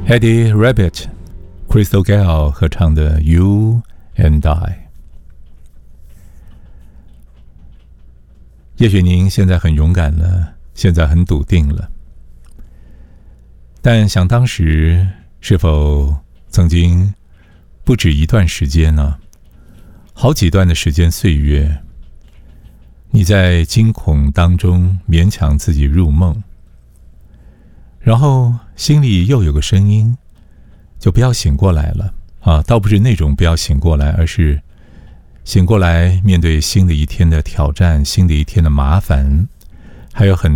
Eddie Rabbitt、Crystal Gayle 合唱的《You and I》。也许您现在很勇敢了，现在很笃定了，但想当时是否曾经不止一段时间呢？好几段的时间岁月，你在惊恐当中勉强自己入梦，然后心里又有个声音，就不要醒过来了啊！倒不是那种不要醒过来，而是醒过来面对新的一天的挑战，新的一天的麻烦，还有很